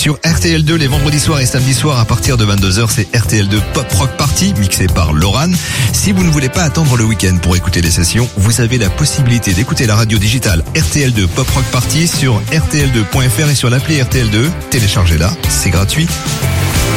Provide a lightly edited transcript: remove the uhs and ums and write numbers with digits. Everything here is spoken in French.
Sur RTL2 les vendredis soirs et samedis soirs à partir de 22h, c'est RTL2 Pop Rock Party mixé par Loran. Si vous ne voulez pas attendre le week-end pour écouter les sessions, vous avez la possibilité d'écouter la radio digitale RTL2 Pop Rock Party sur rtl2.fr et sur l'appli RTL2. Téléchargez-la, c'est gratuit.